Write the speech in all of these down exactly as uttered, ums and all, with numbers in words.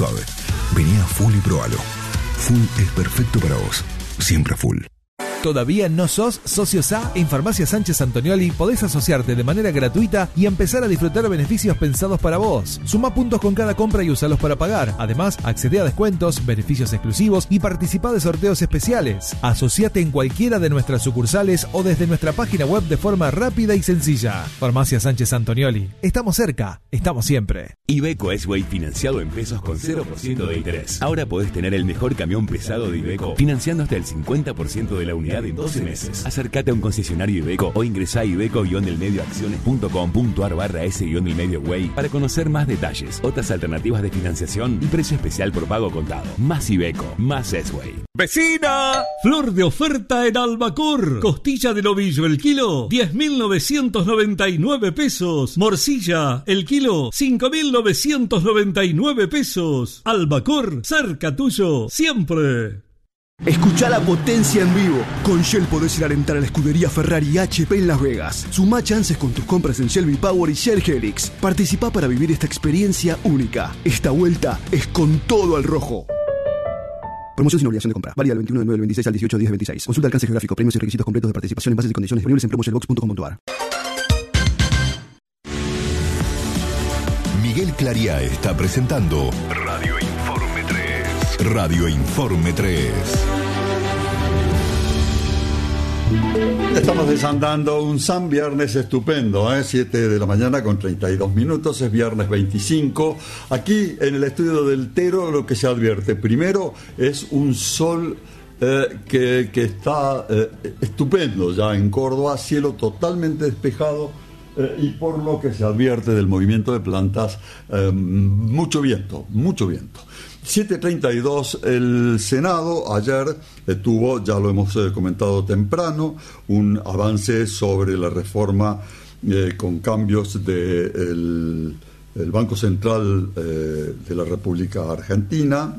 suave. Vení a Full y probalo. Full es perfecto para vos. Siempre Full. ¿Todavía no sos socio S A? En Farmacia Sánchez Antonioli podés asociarte de manera gratuita y empezar a disfrutar beneficios pensados para vos. Sumá puntos con cada compra y usalos para pagar. Además, accedé a descuentos, beneficios exclusivos y participá de sorteos especiales. Asociate en cualquiera de nuestras sucursales o desde nuestra página web de forma rápida y sencilla. Farmacia Sánchez Antonioli. Estamos cerca, estamos siempre. Iveco S-Way financiado en pesos con cero por ciento de interés. Ahora podés tener el mejor camión pesado de Iveco financiando hasta el cincuenta por ciento de la unidad en doce meses. Acércate a un concesionario Iveco o ingresá a iveco-delmedioacciones.com.ar barra S-Delmedio-Way para conocer más detalles, otras alternativas de financiación y precio especial por pago contado. Más Iveco, más S-Way. ¡Vecina! Flor de oferta en Albacor. Costilla de novillo el kilo, diez mil novecientos noventa y nueve pesos. Morcilla el kilo, cinco mil novecientos noventa y nueve pesos. Albacor, cerca tuyo, siempre. Escucha la potencia en vivo. Con Shell podés ir a alentar a la escudería Ferrari y H P en Las Vegas. Sumá chances con tus compras en Shell V-Power y Shell Helix. Participá para vivir esta experiencia única. Esta vuelta es con todo al rojo. Promoción sin obligación de compra. Válida del veintiuno de nueve del veintiséis al dieciocho de diez del veintiséis. Consulta alcance geográfico, premios y requisitos completos de participación en bases y condiciones disponibles en promoshellbox punto com punto a r. Miguel Clariá está presentando Radio Informe tres. Radio Informe tres. Estamos desandando un San Viernes estupendo, ¿eh? siete de la mañana con treinta y dos minutos, es viernes veinticinco. Aquí en el estudio del Tero lo que se advierte primero es un sol eh, que, que está eh, estupendo ya en Córdoba, cielo totalmente despejado eh, y por lo que se advierte del movimiento de plantas, eh, mucho viento, mucho viento. siete treinta y dos, el Senado ayer eh, tuvo, ya lo hemos eh, comentado temprano, un avance sobre la reforma eh, con cambios del de el Banco Central eh, de la República Argentina,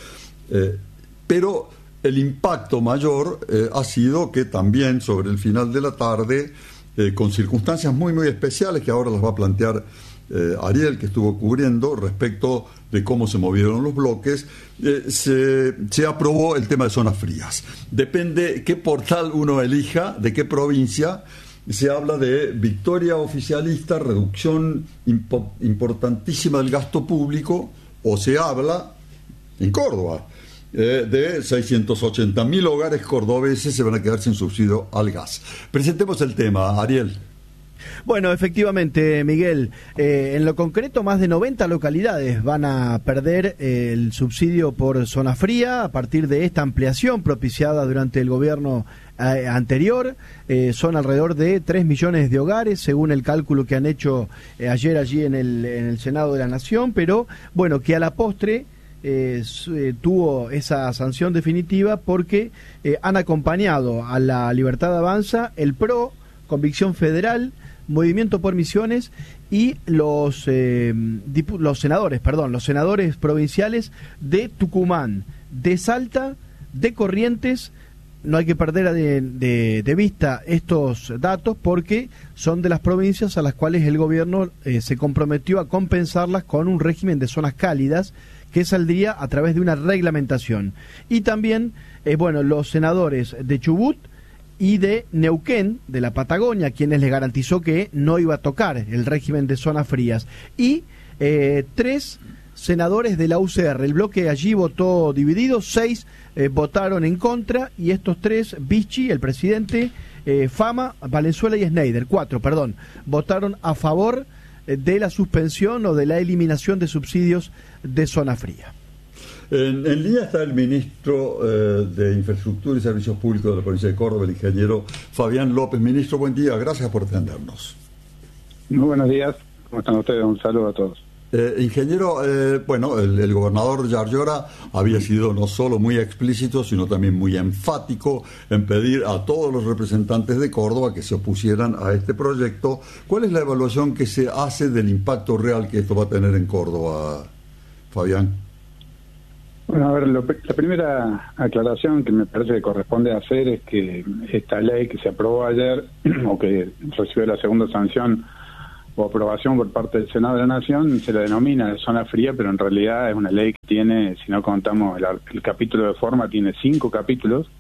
eh, pero el impacto mayor eh, ha sido que también sobre el final de la tarde, eh, con circunstancias muy muy especiales que ahora las va a plantear Eh, Ariel, que estuvo cubriendo respecto de cómo se movieron los bloques, eh, se, se aprobó el tema de zonas frías. Depende qué portal uno elija, de qué provincia, se habla de victoria oficialista, reducción impo- importantísima del gasto público, o se habla, en Córdoba, eh, de seiscientos ochenta mil hogares cordobeses se van a quedar sin subsidio al gas. Presentemos el tema, Ariel. Bueno, efectivamente, Miguel, eh, en lo concreto más de noventa localidades van a perder eh, el subsidio por zona fría a partir de esta ampliación propiciada durante el gobierno eh, anterior. Eh, son alrededor de tres millones de hogares, según el cálculo que han hecho eh, ayer allí en el, en el Senado de la Nación, pero bueno, que a la postre Eh, eh, tuvo esa sanción definitiva porque eh, han acompañado a la Libertad Avanza, el P R O, Convicción Federal, Movimiento por Misiones y los eh, dipu- los senadores, perdón, los senadores provinciales de Tucumán, de Salta, de Corrientes. No hay que perder de, de, de vista estos datos porque son de las provincias a las cuales el gobierno eh, se comprometió a compensarlas con un régimen de zonas cálidas que saldría a través de una reglamentación. Y también, eh, bueno, los senadores de Chubut y de Neuquén, de la Patagonia, quienes les garantizó que no iba a tocar el régimen de zonas frías. Y eh, tres senadores de la U C R. El bloque allí votó dividido, seis eh, votaron en contra, y estos tres, Vichy, el presidente, eh, Fama, Valenzuela y Schneider, cuatro, perdón, votaron a favor de la suspensión o de la eliminación de subsidios de zona fría. En, en línea está el ministro eh, de Infraestructura y Servicios Públicos de la provincia de Córdoba, el ingeniero Fabián López. Ministro, buen día, gracias por atendernos. Muy buenos días, ¿cómo están ustedes? Un saludo a todos. Eh, ingeniero, eh, bueno, el, el gobernador Yarlora había sido no solo muy explícito, sino también muy enfático en pedir a todos los representantes de Córdoba que se opusieran a este proyecto. ¿Cuál es la evaluación que se hace del impacto real que esto va a tener en Córdoba, Fabián? Bueno, a ver, lo, la primera aclaración que me parece que corresponde hacer es que esta ley que se aprobó ayer, o que recibió la segunda sanción o aprobación por parte del Senado de la Nación, se la denomina zona fría, pero en realidad es una ley que tiene, si no contamos el, el capítulo de forma, tiene cinco capítulos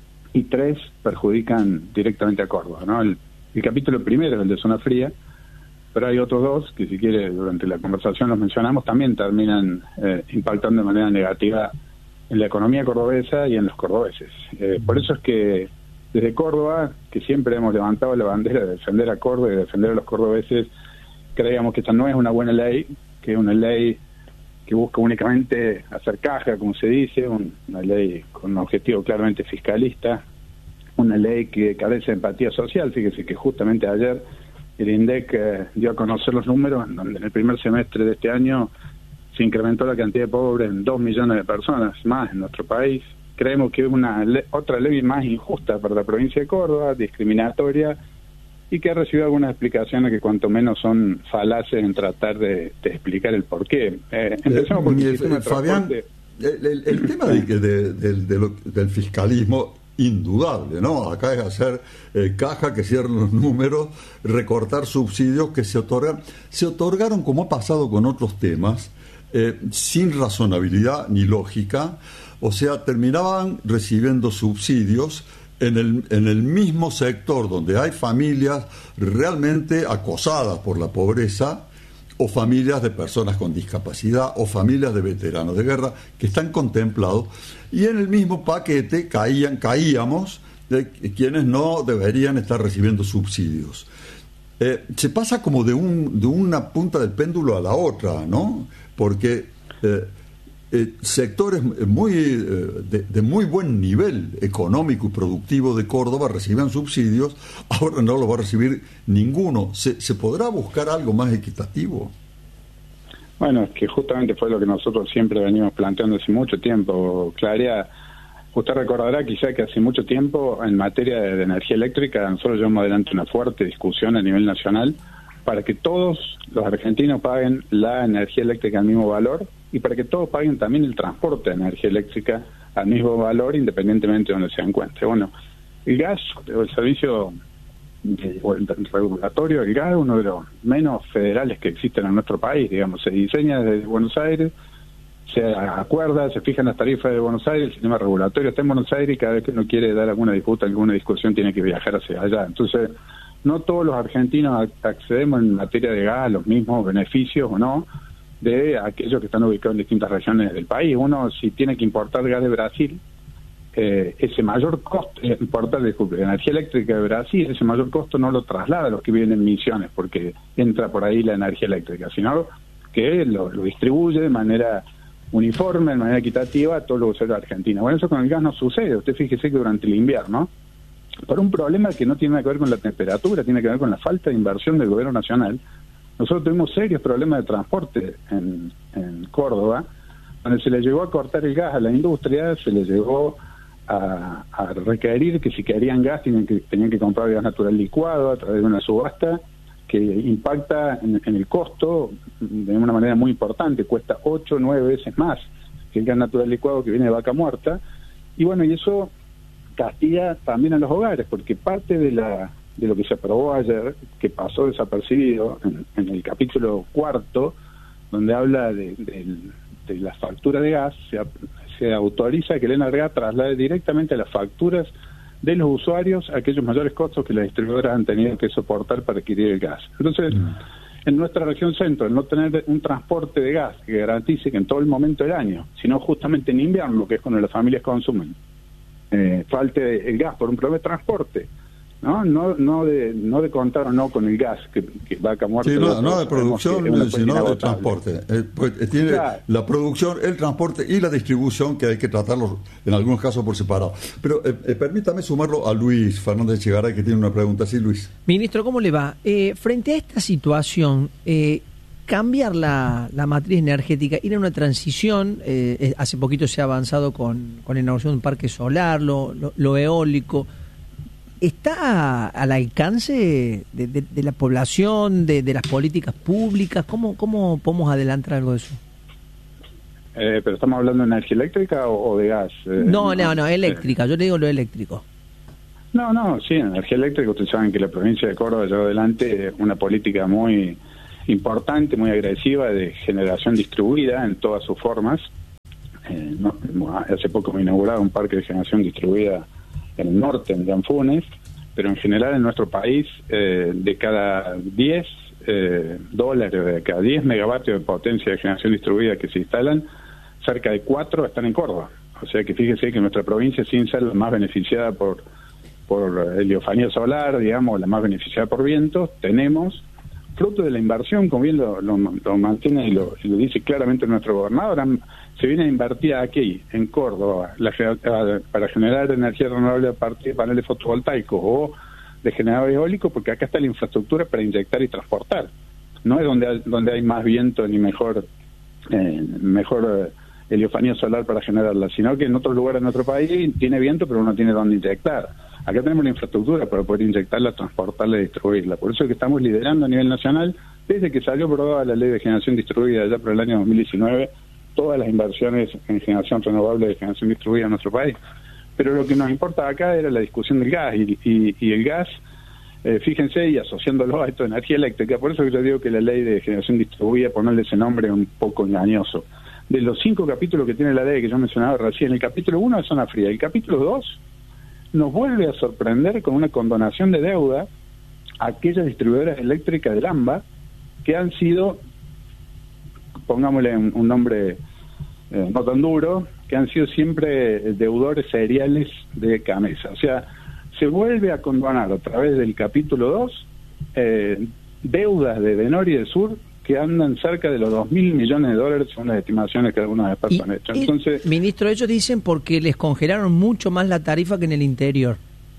y tres perjudican directamente a Córdoba, ¿no? El, el capítulo primero es el de zona fría, pero hay otros dos que, si quiere, durante la conversación los mencionamos, también terminan eh, impactando de manera negativa en la economía cordobesa y en los cordobeses. Eh, por eso es que desde Córdoba, que siempre hemos levantado la bandera de defender a Córdoba y de defender a los cordobeses, creíamos que esta no es una buena ley, que es una ley que busca únicamente hacer caja, como se dice, un, una ley con un objetivo claramente fiscalista, una ley que carece de empatía social. Fíjese que justamente ayer el INDEC eh, dio a conocer los números, en donde en el primer semestre de este año se incrementó la cantidad de pobres en dos millones de personas más en nuestro país. Creemos que es una le- otra ley más injusta para la provincia de Córdoba, discriminatoria, y que ha recibido algunas explicaciones que cuanto menos son falaces en tratar de, de explicar el porqué. Eh, empecemos por el Eh, sistema de Fabián, transporte. el, el- el tema de, de- de- de lo- del fiscalismo, indudable, ¿no? Acá es hacer eh, caja, que cierren los números, recortar subsidios que se otorgan. Se otorgaron, como ha pasado con otros temas, eh, sin razonabilidad ni lógica, o sea, terminaban recibiendo subsidios en el, en el mismo sector donde hay familias realmente acosadas por la pobreza, o familias de personas con discapacidad, o familias de veteranos de guerra que están contemplados, y en el mismo paquete caían, caíamos de quienes no deberían estar recibiendo subsidios. Eh, se pasa como de, un, de una punta del péndulo a la otra, ¿no? Porque eh, eh, sectores muy eh, de, de muy buen nivel económico y productivo de Córdoba recibían subsidios, ahora no los va a recibir ninguno. ¿Se, se podrá buscar algo más equitativo? Bueno, es que justamente fue lo que nosotros siempre venimos planteando hace mucho tiempo. Claria, usted recordará quizá que hace mucho tiempo en materia de, de energía eléctrica nosotros llevamos adelante una fuerte discusión a nivel nacional para que todos los argentinos paguen la energía eléctrica al mismo valor y para que todos paguen también el transporte de energía eléctrica al mismo valor independientemente de donde se encuentre. Bueno, el gas, el servicio de, o el regulatorio del gas, uno de los menos federales que existen en nuestro país, digamos, se diseña desde Buenos Aires, se acuerda, se fijan las tarifas de Buenos Aires, el sistema regulatorio está en Buenos Aires y cada vez que uno quiere dar alguna disputa, alguna discusión tiene que viajar hacia allá. Entonces, no todos los argentinos accedemos en materia de gas a los mismos beneficios o no de aquellos que están ubicados en distintas regiones del país. Uno, si tiene que importar gas de Brasil, eh, ese mayor costo, eh, importar, disculpe, energía eléctrica de Brasil, ese mayor costo no lo traslada a los que viven en Misiones, porque entra por ahí la energía eléctrica, sino que lo, lo distribuye de manera uniforme, de manera equitativa a todos los usuarios argentinos. Bueno, eso con el gas no sucede. Usted fíjese que durante el invierno, por un problema que no tiene nada que ver con la temperatura, tiene que ver con la falta de inversión del gobierno nacional, nosotros tuvimos serios problemas de transporte en, en Córdoba, donde se le llegó a cortar el gas a la industria, se le llegó a, a requerir que si querían gas tenían que, tenían que comprar gas natural licuado a través de una subasta que impacta en, en el costo de una manera muy importante, cuesta ocho o nueve veces más que el gas natural licuado que viene de vaca muerta, y bueno, y eso castiga también a los hogares, porque parte de la de lo que se aprobó ayer, que pasó desapercibido en, en el capítulo cuarto, donde habla de, de, de la factura de gas, se, se autoriza que el Energas traslade directamente a las facturas de los usuarios aquellos mayores costos que las distribuidoras han tenido que soportar para adquirir el gas. Entonces, mm. en nuestra región centro, el no tener un transporte de gas que garantice que en todo el momento del año, sino justamente en invierno, que es cuando las familias consumen, eh, falte el gas por un problema de transporte, no no no de no de contar o no con el gas que, que Vaca Muerta, sí, no, no de producción sino de transporte. Eh, pues, tiene claro. La producción, el transporte y la distribución, que hay que tratarlos en algunos casos por separado. Pero eh, eh, permítame sumarlo a Luis Fernández Chegaray, que tiene una pregunta. Sí, Luis. Ministro, ¿cómo le va? Eh, frente a esta situación, eh, cambiar la, la matriz energética, ir a una transición, eh, hace poquito se ha avanzado con, con la inauguración de un parque solar, lo, lo, lo eólico, ¿está al alcance de, de, de la población, de, de las políticas públicas? ¿Cómo, cómo podemos adelantar algo de eso? Eh, ¿Pero estamos hablando de energía eléctrica o, o de gas? Eh, no, no, no, eléctrica. Eh. Yo le digo lo eléctrico. No, no, sí, en energía eléctrica ustedes saben que la provincia de Córdoba lleva adelante una política muy importante, muy agresiva de generación distribuida en todas sus formas. Eh, no, hace poco me inaugurado un parque de generación distribuida en el norte, en Llanfunes, pero en general en nuestro país, eh, de cada diez eh, dólares, de cada diez megavatios de potencia de generación distribuida que se instalan, cerca de cuatro están en Córdoba. O sea que fíjese que nuestra provincia, sin ser la más beneficiada por, por heliofanía solar, digamos, la más beneficiada por vientos, tenemos, fruto de la inversión, como bien lo, lo, lo mantiene y lo, y lo dice claramente nuestro gobernador, se viene a invertir aquí, en Córdoba, la, para generar energía renovable a partir de paneles fotovoltaicos o de generadores eólicos, porque acá está la infraestructura para inyectar y transportar. No es donde hay, donde hay más viento ni mejor eh, mejor eh, heliofanía solar para generarla, sino que en otros lugares de nuestro país tiene viento, pero no tiene dónde inyectar. Acá tenemos la infraestructura para poder inyectarla, transportarla y distribuirla. Por eso es que estamos liderando a nivel nacional, desde que salió aprobada la ley de generación distribuida ya por el año dos mil diecinueve, todas las inversiones en generación renovable de generación distribuida en nuestro país. Pero lo que nos importa acá era la discusión del gas, y, y, y el gas, eh, fíjense, y asociándolo a esto de energía eléctrica, por eso que yo digo que la ley de generación distribuida, ponerle ese nombre es un poco engañoso. De los cinco capítulos que tiene la ley que yo mencionaba recién, el capítulo uno es zona fría, el capítulo dos nos vuelve a sorprender con una condonación de deuda a aquellas distribuidoras eléctricas del AMBA que han sido, pongámosle un, un nombre eh, no tan duro, que han sido siempre deudores seriales de Camesa. O sea, se vuelve a condonar a través del capítulo dos eh, deudas de Denor y del Sur que andan cerca de los dos mil millones de dólares según las estimaciones que algunos expertos han hecho. Entonces, ministro, ellos dicen porque les congelaron mucho más la tarifa que en el interior.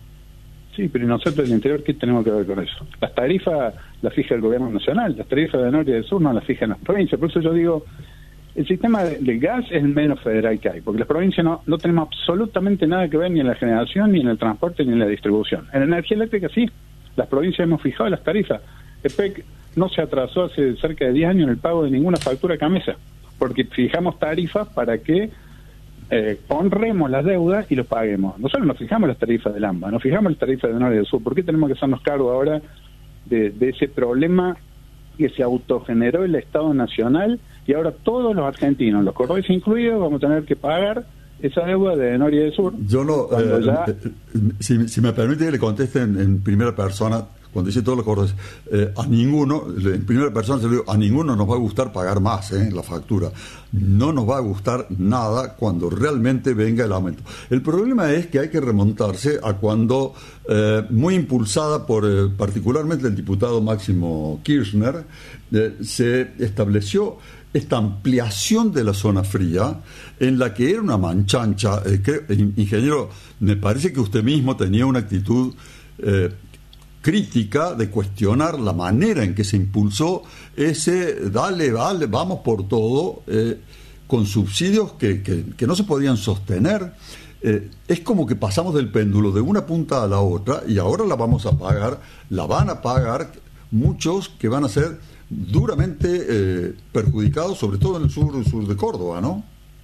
Sí, pero nosotros en el interior, ¿qué tenemos que ver con eso? Las tarifas las fija el gobierno nacional, las tarifas de norte y del sur no las fijan las provincias. Por eso yo digo, el sistema de, de gas es el menos federal que hay, porque las provincias no, no tenemos absolutamente nada que ver ni en la generación, ni en el transporte, ni en la distribución. En energía eléctrica sí, las provincias hemos fijado las tarifas. E P E C no se atrasó hace cerca de diez años en el pago de ninguna factura Camesa, porque fijamos tarifas para que eh, honremos las deudas y los paguemos. Nosotros nos fijamos las tarifas del AMBA, nos fijamos las tarifas del Norte y del Sur. ¿Por qué tenemos que hacernos cargo ahora de, de ese problema que se autogeneró el Estado Nacional y ahora todos los argentinos, los cordobeses incluidos, vamos a tener que pagar esa deuda de Norte y del Sur? Yo no, eh, ya... eh, si, si me permite que le conteste en, en primera persona. Cuando dice todos los cordobeses, eh, a ninguno, en primera persona se lo digo, a ninguno nos va a gustar pagar más eh, la factura. No nos va a gustar nada cuando realmente venga el aumento. El problema es que hay que remontarse a cuando, eh, muy impulsada por eh, particularmente el diputado Máximo Kirchner, eh, se estableció esta ampliación de la zona fría, en la que era una manchancha. Eh, que, ingeniero, me parece que usted mismo tenía una actitud eh, crítica de cuestionar la manera en que se impulsó ese dale, dale, vamos por todo, eh, con subsidios que, que, que no se podían sostener. Eh, es como que pasamos del péndulo de una punta a la otra y ahora la vamos a pagar, la van a pagar muchos que van a ser duramente eh, perjudicados, sobre todo en el sur, el sur de Córdoba, ¿no?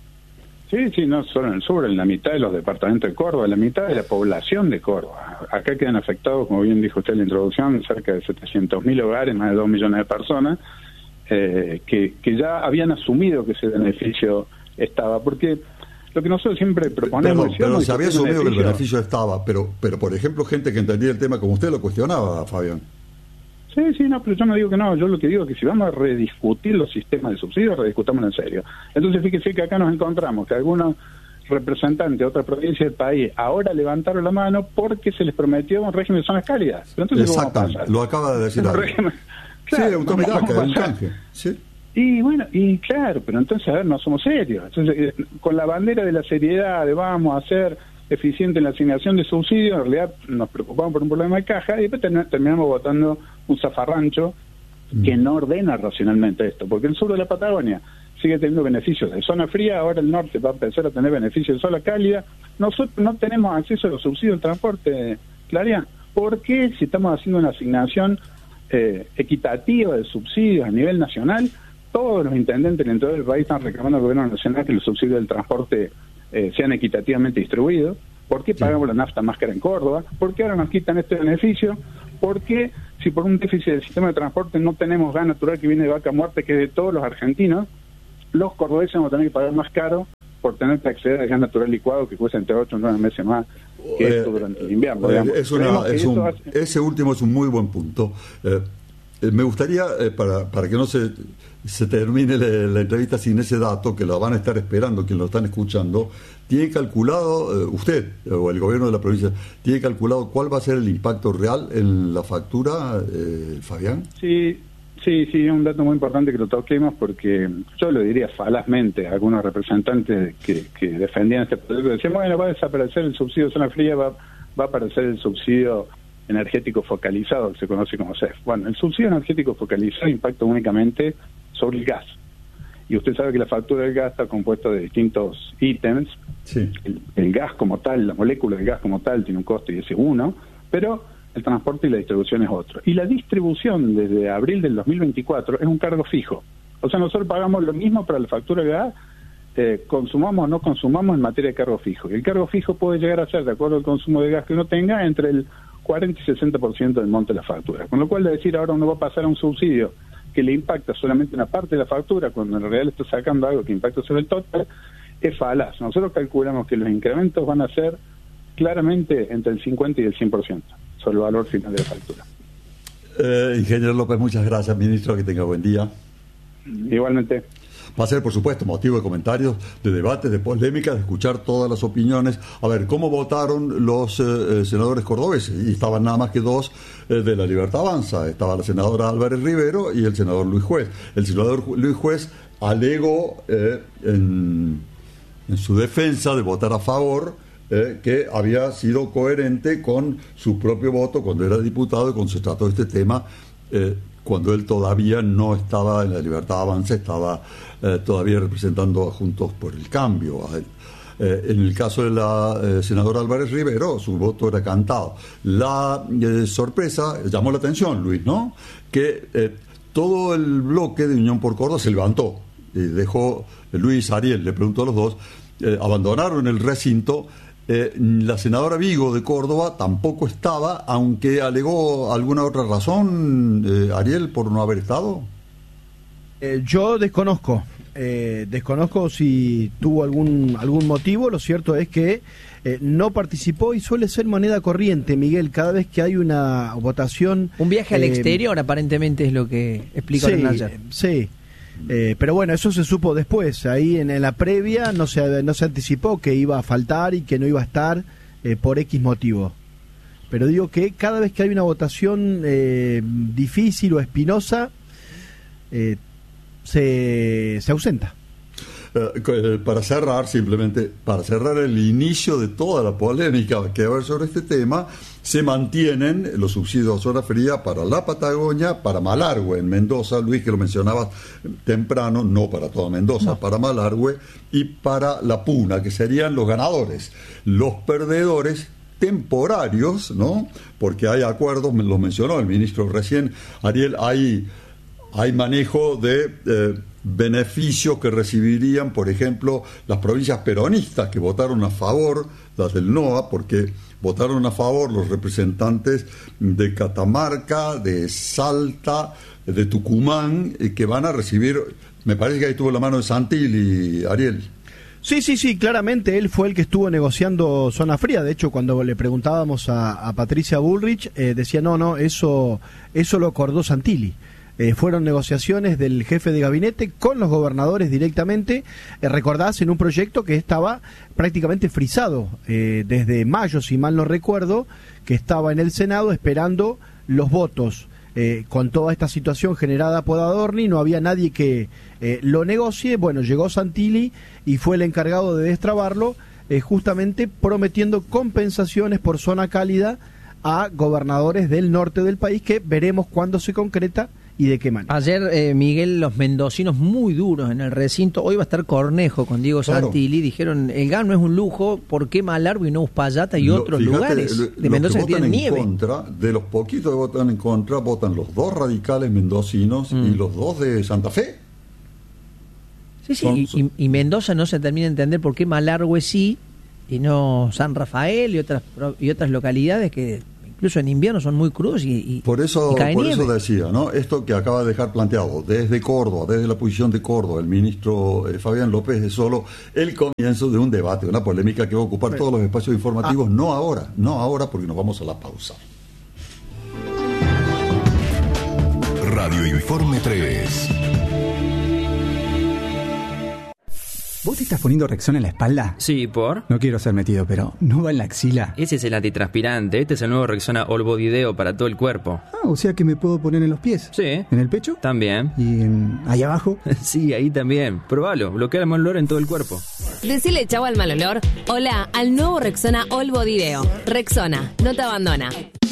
Sí, sí, no solo en el sur, en la mitad de los departamentos de Córdoba, en la mitad de la población de Córdoba. Acá quedan afectados, como bien dijo usted en la introducción, cerca de setecientos mil hogares, más de dos millones de personas, eh, que, que ya habían asumido que ese beneficio estaba. Porque lo que nosotros siempre proponemos... Pero, pero se había asumido que el beneficio estaba, pero, pero por ejemplo, gente que entendía el tema como usted lo cuestionaba, Fabián. Sí, sí, no, pero yo no digo que no, yo lo que digo es que si vamos a rediscutir los sistemas de subsidios, rediscutámoslo en serio. Entonces fíjese que acá nos encontramos que algunos representantes de otras provincias del país ahora levantaron la mano porque se les prometió un régimen de zonas cálidas. Pero entonces, exactamente, lo acaba de decir. Claro, sí, autoridad, un canje. Sí. Y bueno, y claro, pero entonces, a ver, no somos serios. Entonces, eh, con la bandera de la seriedad, de vamos a hacer eficiente en la asignación de subsidios, en realidad nos preocupamos por un problema de caja y después terminamos votando un zafarrancho mm. que no ordena racionalmente esto, porque el sur de la Patagonia sigue teniendo beneficios de zona fría, ahora el norte va a empezar a tener beneficios de zona cálida. Nosotros no tenemos acceso a los subsidios del transporte, Claria. ¿Por qué si estamos haciendo una asignación eh, equitativa de subsidios a nivel nacional, todos los intendentes en todo el país están reclamando al gobierno nacional que los subsidios del transporte Eh, sean equitativamente distribuidos? ¿Por qué pagamos la nafta más cara en Córdoba? ¿Por qué ahora nos quitan este beneficio? ¿Por qué, si por un déficit del sistema de transporte no tenemos gas natural que viene de vaca muerta, que es de todos los argentinos, los cordobeses vamos a tener que pagar más caro por tener que acceder al gas natural licuado que cuesta entre ocho o nueve meses más que eh, esto durante el invierno? Eh, es una, es un, hace... Ese último es un muy buen punto. Eh, eh, me gustaría, eh, para, para que no se, se termine la, la entrevista sin ese dato, que lo van a estar esperando quienes lo están escuchando, ¿tiene calculado, eh, usted o el gobierno de la provincia, tiene calculado cuál va a ser el impacto real en la factura, eh, Fabián? Sí. Sí, sí, es un dato muy importante que lo toquemos, porque yo lo diría falazmente a algunos representantes que, que defendían este proyecto. Decían, bueno, va a desaparecer el subsidio zona fría, va, va a aparecer el subsidio energético focalizado, que se conoce como C E F. Bueno, el subsidio energético focalizado impacta únicamente sobre el gas. Y usted sabe que la factura del gas está compuesta de distintos ítems. Sí. El, el gas como tal, la molécula del gas como tal, tiene un costo y ese uno, pero el transporte y la distribución es otro. Y la distribución desde abril del dos mil veinticuatro es un cargo fijo. O sea, nosotros pagamos lo mismo para la factura de gas, eh, consumamos o no consumamos en materia de cargo fijo. Y el cargo fijo puede llegar a ser, de acuerdo al consumo de gas que uno tenga, entre el cuarenta y sesenta por ciento del monto de la factura. Con lo cual, de decir ahora uno va a pasar a un subsidio que le impacta solamente una parte de la factura, cuando en realidad está sacando algo que impacta sobre el total, es falaz. Nosotros calculamos que los incrementos van a ser claramente entre el cincuenta y el cien por ciento. El valor final de la factura. Eh, ingeniero López, muchas gracias, ministro, que tenga buen día. Igualmente. Va a ser, por supuesto, motivo de comentarios, de debates, de polémicas, de escuchar todas las opiniones. A ver, ¿cómo votaron los eh, senadores cordobeses? Y estaban nada más que dos eh, de la Libertad Avanza. Estaba la senadora Álvarez Rivero y el senador Luis Juez. El senador Luis Juez alegó eh, en, en su defensa de votar a favor, Eh, que había sido coherente con su propio voto cuando era diputado y cuando se trató de este tema, eh, cuando él todavía no estaba en la Libertad Avanza, estaba eh, todavía representando a Juntos por el Cambio. A él. Eh, en el caso de la eh, senadora Álvarez Rivero, su voto era cantado. La eh, sorpresa, llamó la atención, Luis, ¿no? Que eh, todo el bloque de Unión por Córdoba se levantó y dejó, eh, Luis, Ariel, le preguntó a los dos, eh, abandonaron el recinto. Eh, la senadora Vigo de Córdoba tampoco estaba, aunque alegó alguna otra razón, eh, Ariel, por no haber estado. Eh, yo desconozco, eh, desconozco si tuvo algún algún motivo. Lo cierto es que eh, no participó y suele ser moneda corriente, Miguel, cada vez que hay una votación. Un viaje al eh, exterior, aparentemente, es lo que explicaron sí, ayer. Sí. Eh, pero bueno, eso se supo después. Ahí en, en la previa no se, no se anticipó que iba a faltar y que no iba a estar eh, por X motivo. Pero digo que cada vez que hay una votación eh, difícil o espinosa, eh, se, se ausenta. Eh, para cerrar, simplemente, para cerrar el inicio de toda la polémica que va a haber sobre este tema, se mantienen los subsidios a zona fría para la Patagonia, para Malargüe en Mendoza, Luis, que lo mencionabas temprano, no para toda Mendoza, no. Para Malargüe, y para La Puna, que serían los ganadores. Los perdedores temporarios, ¿no? Porque hay acuerdos, me lo mencionó el ministro recién, Ariel, hay, hay manejo de eh, beneficios que recibirían, por ejemplo, las provincias peronistas que votaron a favor, las del N O A, porque votaron a favor los representantes de Catamarca, de Salta, de Tucumán, eh, que van a recibir, me parece que ahí tuvo la mano de Santilli, Ariel. Sí, sí, sí, claramente él fue el que estuvo negociando zona fría. De hecho, cuando le preguntábamos a, a Patricia Bullrich, eh, decía, no, no, eso, eso lo acordó Santilli. Eh, fueron negociaciones del jefe de gabinete con los gobernadores directamente, eh, recordás, en un proyecto que estaba prácticamente frisado eh, desde mayo, si mal no recuerdo, que estaba en el Senado esperando los votos. Eh, con toda esta situación generada por Adorni, no había nadie que eh, lo negocie. Bueno, llegó Santilli y fue el encargado de destrabarlo, eh, justamente prometiendo compensaciones por zona cálida a gobernadores del norte del país, que veremos cuándo se concreta y de qué manera. Ayer, eh, Miguel, los mendocinos muy duros en el recinto. Hoy va a estar Cornejo con Diego claro. Santilli. Dijeron, el gas no es un lujo, ¿por qué Malargüe y no Uspallata y lo, otros fíjate, lugares lo, de Mendoza que, que tienen nieve? Contra, de los poquitos que votan en contra, votan los dos radicales mendocinos mm. y los dos de Santa Fe. Sí, sí, Son, y, y Mendoza no se termina de entender por qué Malargüe sí y no San Rafael y otras y otras localidades que incluso en invierno son muy crudos y, y por eso y cae por nieve. eso decía, ¿no? Esto que acaba de dejar planteado desde Córdoba, desde la posición de Córdoba, el ministro eh, Fabián López, es solo el comienzo de un debate, una polémica que va a ocupar Pero, todos los espacios informativos, ah, no ahora, no ahora porque nos vamos a la pausa. Radio Informe tres. ¿Vos te estás poniendo Rexona en la espalda? Sí, ¿por? No quiero ser metido, pero ¿no va en la axila? Ese es el antitranspirante. Este es el nuevo Rexona All Body Deo para todo el cuerpo. Ah, o sea que me puedo poner en los pies. Sí. ¿En el pecho? También. ¿Y en... ahí abajo? Sí, ahí también. Probalo. Bloquea el mal olor en todo el cuerpo. Decile chau al mal olor. Hola al nuevo Rexona All Body Deo. Rexona, no te abandona.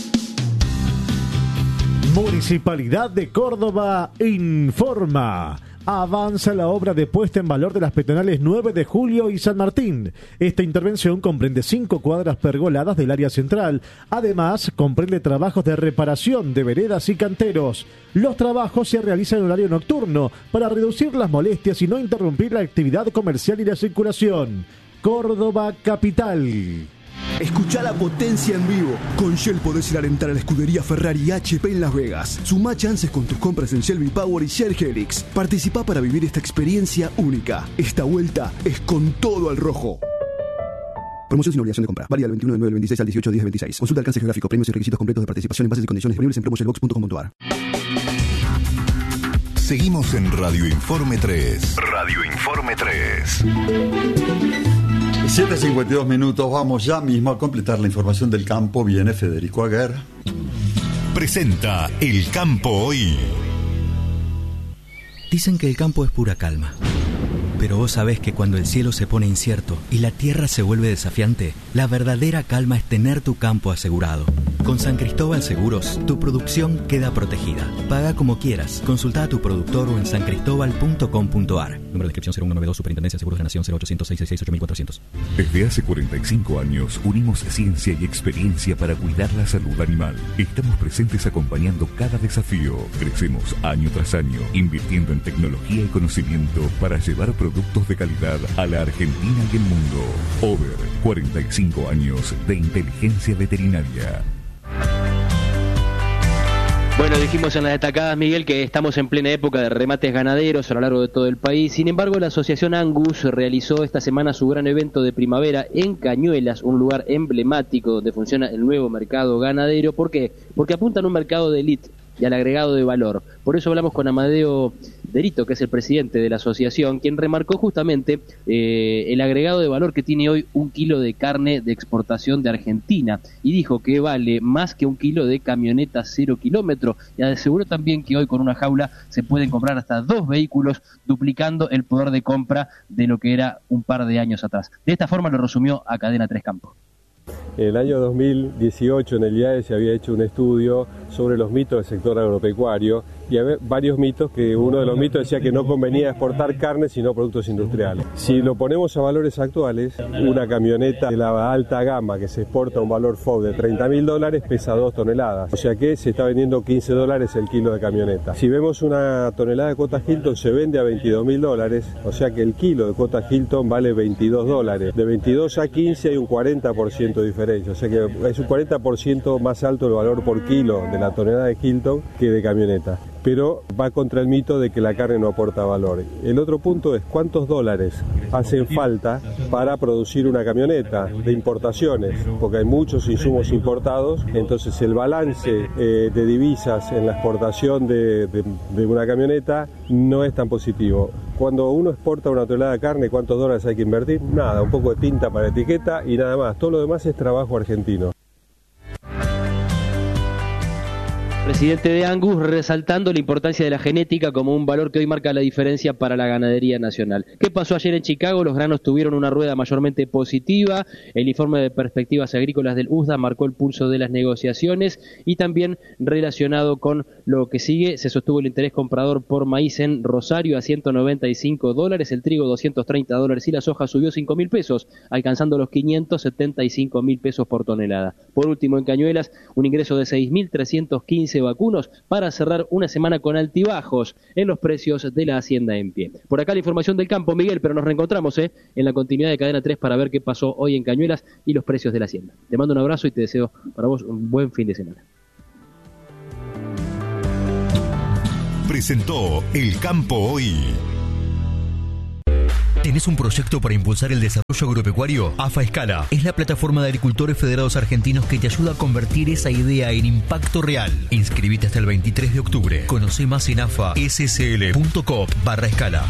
Municipalidad de Córdoba informa. Avanza la obra de puesta en valor de las peatonales nueve de julio y San Martín. Esta intervención comprende cinco cuadras pergoladas del área central. Además, comprende trabajos de reparación de veredas y canteros. Los trabajos se realizan en horario nocturno para reducir las molestias y no interrumpir la actividad comercial y la circulación. Córdoba Capital. Escuchá la potencia en vivo. Con Shell podés ir a alentar a la escudería Ferrari H P en Las Vegas. Sumá chances con tus compras en Shell V-Power y Shell Helix. Participá para vivir esta experiencia única. Esta vuelta es con todo al rojo. Promoción sin obligación de compra. Válida del veintiuno de nueve del veintiséis al dieciocho de diez del veintiséis. Consulta alcance geográfico, premios y requisitos completos de participación en bases y condiciones disponibles en promoshellbox punto com punto a r. Seguimos en Radio Informe tres. Radio Informe tres. siete cincuenta y dos minutos, vamos ya mismo a completar la información del campo. Viene Federico Aguer. Presenta El Campo Hoy. Dicen que el campo es pura calma. Pero vos sabés que cuando el cielo se pone incierto y la tierra se vuelve desafiante, la verdadera calma es tener tu campo asegurado. Con San Cristóbal Seguros, tu producción queda protegida. Paga como quieras. Consulta a tu productor o en san cristóbal punto com punto a r. Número de inscripción cero uno noventa y dos, Superintendencia de Seguros de la Nación cero ochocientos, seiscientos sesenta y seis, ocho mil cuatrocientos. Desde hace cuarenta y cinco años unimos ciencia y experiencia para cuidar la salud animal. Estamos presentes acompañando cada desafío. Crecemos año tras año, invirtiendo en tecnología y conocimiento para llevar productos de calidad a la Argentina y el mundo. Over, cuarenta y cinco años de inteligencia veterinaria. Bueno, dijimos en las destacadas, Miguel, que estamos en plena época de remates ganaderos a lo largo de todo el país. Sin embargo, la Asociación Angus realizó esta semana su gran evento de primavera en Cañuelas, un lugar emblemático donde funciona el nuevo mercado ganadero. ¿Por qué? Porque apuntan a un mercado de élite y al agregado de valor. Por eso hablamos con Amadeo Derito, que es el presidente de la asociación, quien remarcó justamente eh, el agregado de valor que tiene hoy un kilo de carne de exportación de Argentina, y dijo que vale más que un kilo de camioneta cero kilómetro, y aseguró también que hoy con una jaula se pueden comprar hasta dos vehículos, duplicando el poder de compra de lo que era un par de años atrás. De esta forma lo resumió a Cadena Tres Campos. En el año dos mil dieciocho en el I A E se había hecho un estudio sobre los mitos del sector agropecuario y había varios mitos, que uno de los mitos decía que no convenía exportar carne sino productos industriales. Si lo ponemos a valores actuales, una camioneta de la alta gama que se exporta a un valor F O B de treinta mil dólares pesa dos toneladas, o sea que se está vendiendo quince dólares el kilo de camioneta. Si vemos una tonelada de cuota Hilton se vende a veintidós mil dólares, o sea que el kilo de cuota Hilton vale veintidós dólares. De veintidós a quince hay un cuarenta por ciento de diferencia, o sea que es un cuarenta por ciento más alto el valor por kilo de la tonelada de Hilton que de camioneta. Pero va contra el mito de que la carne no aporta valor. El otro punto es cuántos dólares hacen falta para producir una camioneta de importaciones, porque hay muchos insumos importados, entonces el balance eh, de divisas en la exportación de, de, de una camioneta no es tan positivo. Cuando uno exporta una tonelada de carne, ¿cuántos dólares hay que invertir? Nada, un poco de tinta para etiqueta y nada más. Todo lo demás es trabajo argentino. Presidente de Angus, resaltando la importancia de la genética como un valor que hoy marca la diferencia para la ganadería nacional. ¿Qué pasó ayer en Chicago? Los granos tuvieron una rueda mayormente positiva. El informe de perspectivas agrícolas del U S D A marcó el pulso de las negociaciones, y también relacionado con lo que sigue, se sostuvo el interés comprador por maíz en Rosario a ciento noventa y cinco dólares, el trigo doscientos treinta dólares y la soja subió cinco mil pesos, alcanzando los quinientos setenta y cinco mil pesos por tonelada. Por último, en Cañuelas, un ingreso de seis mil trescientos quince dice Vacunos, para cerrar una semana con altibajos en los precios de la hacienda en pie. Por acá la información del campo, Miguel, pero nos reencontramos ¿eh? en la continuidad de Cadena tres para ver qué pasó hoy en Cañuelas y los precios de la hacienda. Te mando un abrazo y te deseo para vos un buen fin de semana. Presentó El Campo Hoy. ¿Tenés un proyecto para impulsar el desarrollo agropecuario? AFA Escala es la plataforma de agricultores federados argentinos que te ayuda a convertir esa idea en impacto real. Inscribite hasta el veintitrés de octubre. Conoce más en afassl.com barra escala.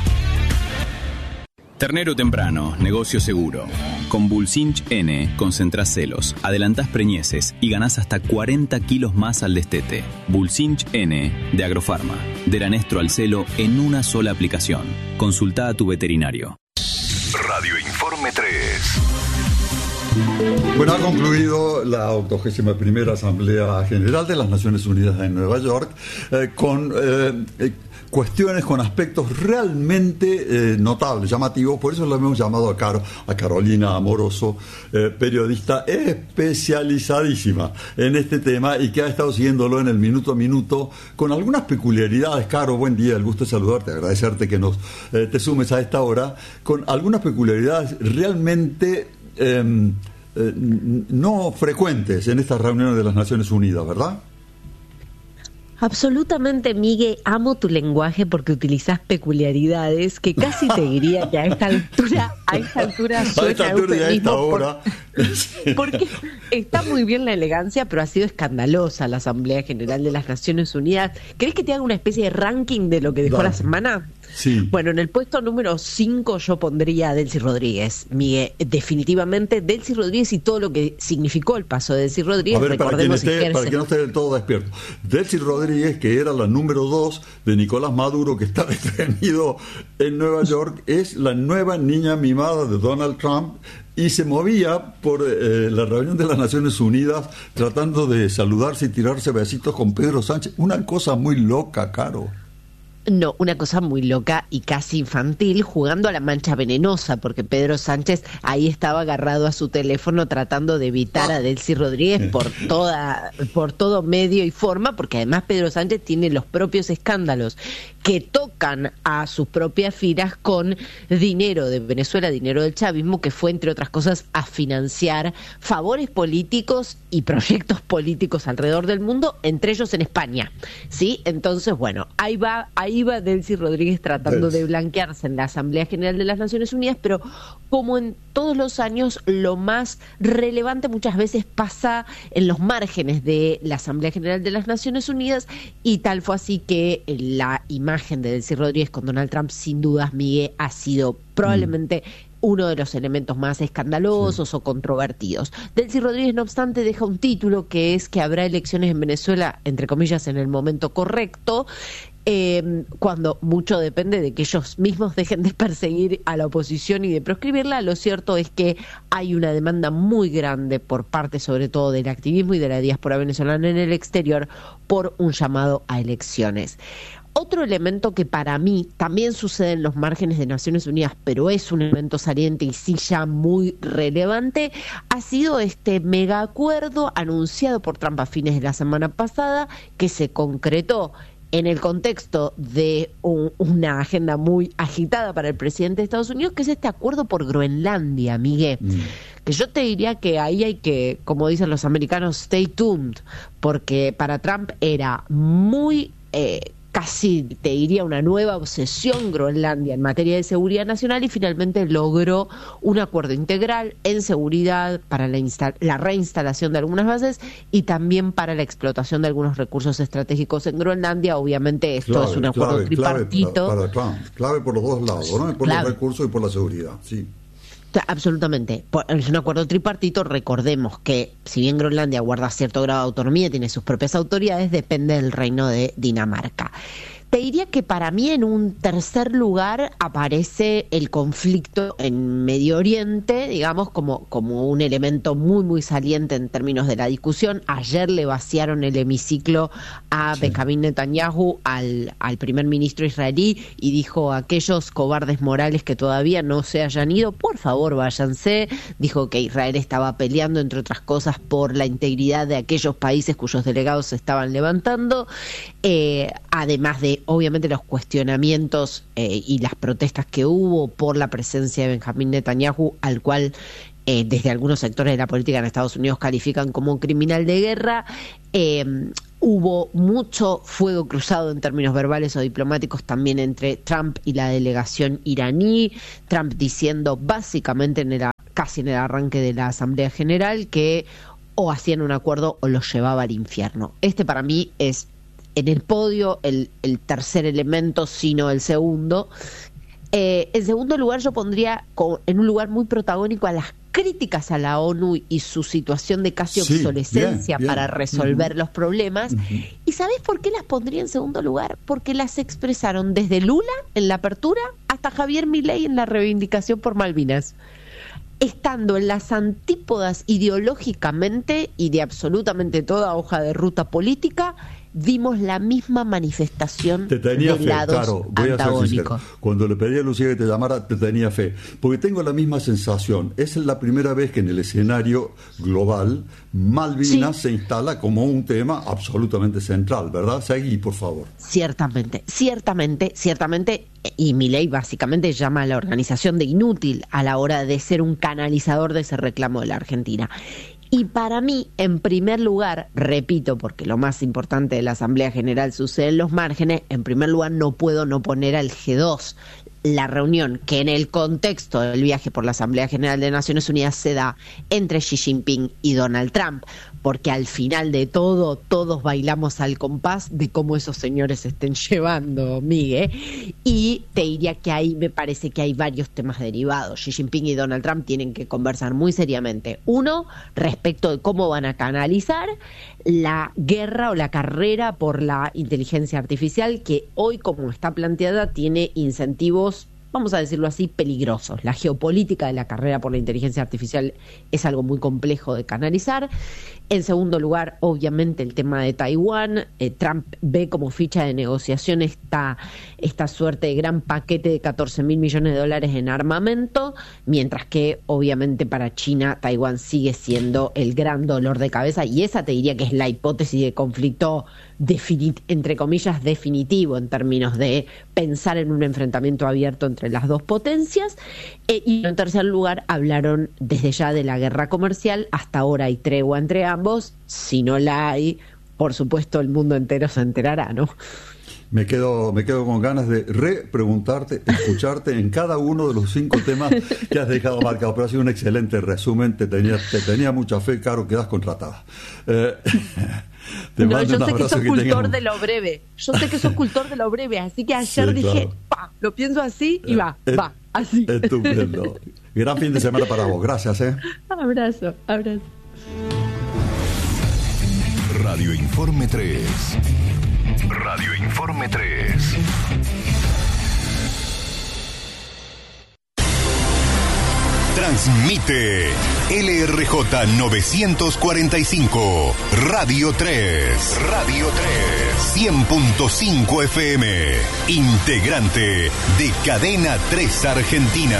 Ternero temprano, negocio seguro. Con Bulcinch N concentrás celos, adelantás preñeces y ganás hasta cuarenta kilos más al destete. Bulcinch N de Agrofarma. Del anestro al celo en una sola aplicación. Consulta a tu veterinario. Radio Informe tres. Bueno, ha concluido la octogésima primera Asamblea General de las Naciones Unidas en Nueva York eh, con eh, eh, cuestiones, con aspectos realmente eh, notables, llamativos. Por eso lo hemos llamado a, Caro, a Carolina Amoroso, eh, periodista especializadísima en este tema y que ha estado siguiéndolo en el minuto a minuto con algunas peculiaridades. Caro, buen día, el gusto de saludarte, agradecerte que nos eh, te sumes a esta hora, con algunas peculiaridades realmente eh, eh, no frecuentes en estas reuniones de las Naciones Unidas, ¿verdad? Absolutamente, Miguel, amo tu lenguaje porque utilizas peculiaridades que casi te diría que a esta altura, a esta altura suena a esta altura y a esta hora. Por, porque está muy bien la elegancia, pero ha sido escandalosa la Asamblea General de las Naciones Unidas. ¿Querés que te haga una especie de ranking de lo que dejó Dale. la semana? Sí. Bueno, en el puesto número cinco yo pondría a Delcy Rodríguez. Miguel, definitivamente Delcy Rodríguez y todo lo que significó el paso de Delcy Rodríguez. A ver, para quien, esté, para quien no esté del todo despierto. Delcy Rodríguez, que era la número dos de Nicolás Maduro, que está detenido en Nueva York, es la nueva niña mimada de Donald Trump y se movía por eh, la reunión de las Naciones Unidas tratando de saludarse y tirarse besitos con Pedro Sánchez. Una cosa muy loca, Caro. No, una cosa muy loca y casi infantil, jugando a la mancha venenosa, porque Pedro Sánchez ahí estaba agarrado a su teléfono tratando de evitar a Delcy Rodríguez por toda, por todo medio y forma, porque además Pedro Sánchez tiene los propios escándalos que tocan a sus propias filas con dinero de Venezuela, dinero del chavismo, que fue, entre otras cosas, a financiar favores políticos y proyectos políticos alrededor del mundo, entre ellos en España, ¿sí? Entonces, bueno, ahí va, ahí va Delcy Rodríguez tratando de blanquearse en la Asamblea General de las Naciones Unidas, pero como en todos los años, lo más relevante muchas veces pasa en los márgenes de la Asamblea General de las Naciones Unidas, y tal fue así que la imagen de Delcy Rodríguez con Donald Trump, sin dudas, Miguel, ha sido probablemente mm. uno de los elementos más escandalosos sí. o controvertidos. Delcy Rodríguez, no obstante, deja un título que es que habrá elecciones en Venezuela, entre comillas, en el momento correcto, eh, cuando mucho depende de que ellos mismos dejen de perseguir a la oposición y de proscribirla. Lo cierto es que hay una demanda muy grande por parte, sobre todo, del activismo y de la diáspora venezolana en el exterior por un llamado a elecciones. Otro elemento que para mí también sucede en los márgenes de Naciones Unidas, pero es un elemento saliente y sí ya muy relevante, ha sido este mega acuerdo anunciado por Trump a fines de la semana pasada, que se concretó en el contexto de un, una agenda muy agitada para el presidente de Estados Unidos, que es este acuerdo por Groenlandia, Miguel. Mm. Que yo te diría que ahí hay que, como dicen los americanos, stay tuned, porque para Trump era muy... Eh, casi te diría una nueva obsesión Groenlandia en materia de seguridad nacional, y finalmente logró un acuerdo integral en seguridad para la, insta- la reinstalación de algunas bases y también para la explotación de algunos recursos estratégicos en Groenlandia. Obviamente esto clave, es un acuerdo clave, tripartito. Clave para, para Trump, clave por los dos lados, ¿no? Por clave. los recursos y por la seguridad, sí. Absolutamente. Es un acuerdo tripartito. Recordemos que si bien Groenlandia guarda cierto grado de autonomía, tiene sus propias autoridades, depende del reino de Dinamarca. te diría que para mí en un tercer lugar aparece el conflicto en Medio Oriente, digamos, como, como un elemento muy, muy saliente en términos de la discusión. Ayer le vaciaron el hemiciclo a sí. Benjamín Netanyahu, al, al primer ministro israelí, y dijo: aquellos cobardes morales que todavía no se hayan ido, por favor váyanse. Dijo que Israel estaba peleando, entre otras cosas, por la integridad de aquellos países cuyos delegados se estaban levantando, eh, además de obviamente los cuestionamientos eh, y las protestas que hubo por la presencia de Benjamín Netanyahu, al cual eh, desde algunos sectores de la política en Estados Unidos califican como un criminal de guerra. Eh, hubo mucho fuego cruzado en términos verbales o diplomáticos también entre Trump y la delegación iraní, Trump diciendo básicamente en el, casi en el arranque de la Asamblea General que o hacían un acuerdo o los llevaba al infierno. Este para mí es en el podio el, el tercer elemento, sino el segundo. Eh, en segundo lugar yo pondría con, en un lugar muy protagónico a las críticas a la ONU y su situación de casi sí, obsolescencia bien, bien. para resolver uh-huh. los problemas. Uh-huh. ¿Y sabés por qué las pondría en segundo lugar? Porque las expresaron desde Lula en la apertura hasta Javier Milei en la reivindicación por Malvinas, estando en las antípodas ideológicamente y de absolutamente toda hoja de ruta política. Vimos la misma manifestación te tenía de fe, lados claro, voy antagónicos. A ser Cuando le pedí a Lucía que te llamara, te tenía fe, porque tengo la misma sensación. Es la primera vez que en el escenario global Malvinas sí. se instala como un tema absolutamente central, ¿verdad? Seguí, por favor. Ciertamente, ciertamente, ciertamente, y Milei básicamente llama a la organización de inútil a la hora de ser un canalizador de ese reclamo de la Argentina. Y para mí, en primer lugar, repito, porque lo más importante de la Asamblea General sucede en los márgenes, en primer lugar no puedo no poner al G dos, la reunión que en el contexto del viaje por la Asamblea General de Naciones Unidas se da entre Xi Jinping y Donald Trump, porque al final de todo, todos bailamos al compás de cómo esos señores se estén llevando, Miguel, y te diría que ahí me parece que hay varios temas derivados. Xi Jinping y Donald Trump tienen que conversar muy seriamente. Uno, respecto de cómo van a canalizar la guerra o la carrera por la inteligencia artificial, que hoy, como está planteada, tiene incentivos, vamos a decirlo así, peligrosos. La geopolítica de la carrera por la inteligencia artificial es algo muy complejo de canalizar. En segundo lugar, obviamente, el tema de Taiwán. Eh, Trump ve como ficha de negociación esta, esta suerte de gran paquete de catorce mil millones de dólares en armamento, mientras que, obviamente, para China, Taiwán sigue siendo el gran dolor de cabeza, y esa te diría que es la hipótesis de conflicto definit- entre comillas, definitivo en términos de pensar en un enfrentamiento abierto entre las dos potencias. Eh, y en tercer lugar, hablaron desde ya de la guerra comercial. Hasta ahora hay tregua entre ambos. Si no la hay, por supuesto el mundo entero se enterará, ¿no? Me quedo, me quedo con ganas de repreguntarte, escucharte en cada uno de los cinco temas que has dejado marcados. Pero ha sido un excelente resumen. Te tenía, te tenía mucha fe, Caro, quedas contratada. Eh, te no, yo sé que sos que cultor tengamos... de lo breve. Yo sé que sos cultor de lo breve. Así que ayer sí, dije, claro. pa, lo pienso así y va, eh, va, así. Estupendo. Gran fin de semana para vos. Gracias, ¿eh? Abrazo, abrazo. Radio Informe tres. Radio Informe tres. Transmite L R J novecientos cuarenta y cinco, Radio tres. Radio tres. cien punto cinco F M. Integrante de Cadena tres Argentina.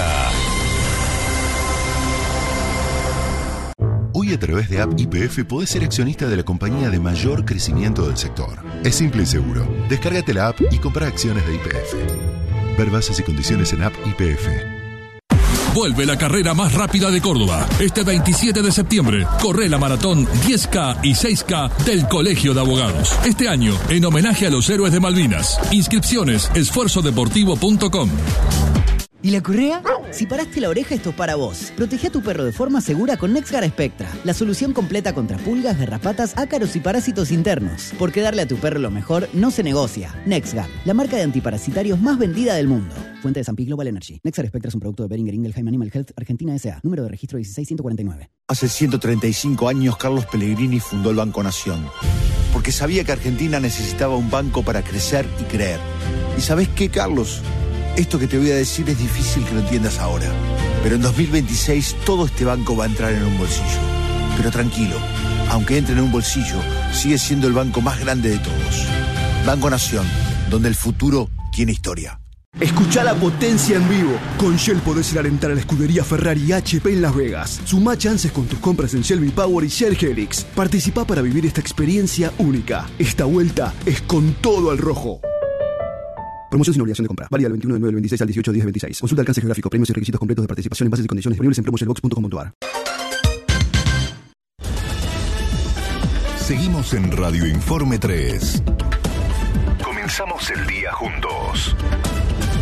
Hoy a través de App Y P F podés ser accionista de la compañía de mayor crecimiento del sector. Es simple y seguro. Descárgate la app y compra acciones de Y P F. Ver bases y condiciones en App Y P F. Vuelve la carrera más rápida de Córdoba. Este veintisiete de septiembre, corre la maratón diez K y seis K del Colegio de Abogados. Este año, en homenaje a los héroes de Malvinas. Inscripciones, esfuerzo deportivo punto com. ¿Y la correa? Si paraste la oreja, esto es para vos. Protege a tu perro de forma segura con NexGard Spectra, la solución completa contra pulgas, garrapatas, ácaros y parásitos internos. Porque darle a tu perro lo mejor no se negocia. NexGard, la marca de antiparasitarios más vendida del mundo. Fuente de San Pi Global Energy. NexGard Spectra es un producto de Boehringer Ingelheim Animal Health Argentina S A. Número de registro dieciséis ciento cuarenta y nueve. Hace ciento treinta y cinco años, Carlos Pellegrini fundó el Banco Nación. porque sabía que Argentina necesitaba un banco para crecer y creer. ¿Y sabés qué, Carlos? Esto que te voy a decir es difícil que lo entiendas ahora, pero en dos mil veintiséis todo este banco va a entrar en un bolsillo. Pero tranquilo, aunque entre en un bolsillo, sigue siendo el banco más grande de todos. Banco Nación, donde el futuro tiene historia. Escuchá la potencia en vivo. Con Shell podés ir a alentar a la escudería Ferrari H P en Las Vegas. Sumá chances con tus compras en Shell V-Power y Shell Helix. Participá para vivir esta experiencia única. Esta vuelta es con todo al rojo. Promoción sin obligación de compra. Válida del veintiuno de nueve del veintiséis al dieciocho de diez del veintiséis. Consulta alcance geográfico, premios y requisitos completos de participación en bases y condiciones disponibles en promoshellbox punto com punto a r. Seguimos en Radio Informe tres. Comenzamos el día juntos.